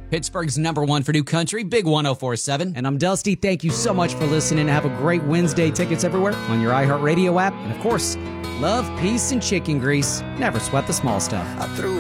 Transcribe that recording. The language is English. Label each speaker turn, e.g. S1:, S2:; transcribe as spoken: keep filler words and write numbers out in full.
S1: Pittsburgh's number one for new country, Big one oh four point seven.
S2: And I'm Dusty. Thank you so much for listening. Have a great Wednesday. Tickets everywhere on your iHeartRadio app. And of course, love, peace, and chicken grease. Never sweat the small stuff.
S3: I threw